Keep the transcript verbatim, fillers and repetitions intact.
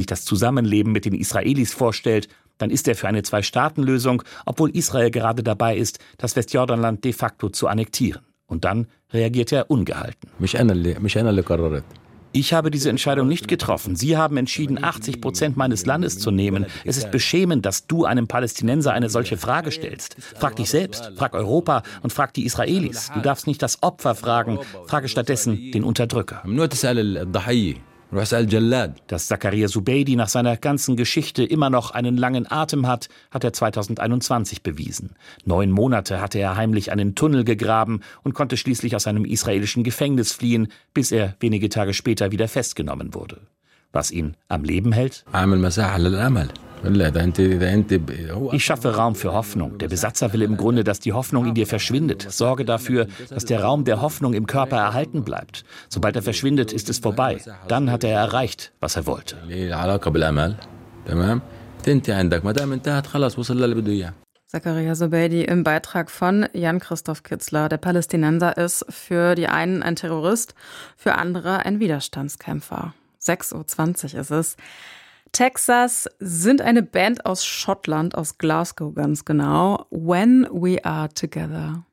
das Zusammenleben mit den Israelis vorstellt, dann ist er für eine Zwei-Staaten-Lösung, obwohl Israel gerade dabei ist, das Westjordanland de facto zu annektieren. Und dann reagiert er ungehalten. Ich habe diese Entscheidung nicht getroffen. Sie haben entschieden, achtzig Prozent meines Landes zu nehmen. Es ist beschämend, dass du einem Palästinenser eine solche Frage stellst. Frag dich selbst, frag Europa und frag die Israelis. Du darfst nicht das Opfer fragen, frage stattdessen den Unterdrücker. Dass Zakaria Zubeidi nach seiner ganzen Geschichte immer noch einen langen Atem hat, hat er zweitausendeinundzwanzig bewiesen. Neun Monate hatte er heimlich einen Tunnel gegraben und konnte schließlich aus einem israelischen Gefängnis fliehen, bis er wenige Tage später wieder festgenommen wurde. Was ihn am Leben hält? Ich schaffe Raum für Hoffnung. Der Besatzer will im Grunde, dass die Hoffnung in dir verschwindet. Sorge dafür, dass der Raum der Hoffnung im Körper erhalten bleibt. Sobald er verschwindet, ist es vorbei. Dann hat er erreicht, was er wollte. Zakaria Zubeidi im Beitrag von Jan-Christoph Kitzler. Der Palästinenser ist für die einen ein Terrorist, für andere ein Widerstandskämpfer. sechs Uhr zwanzig ist es. Texas sind eine Band aus Schottland, aus Glasgow ganz genau. When We Are Together.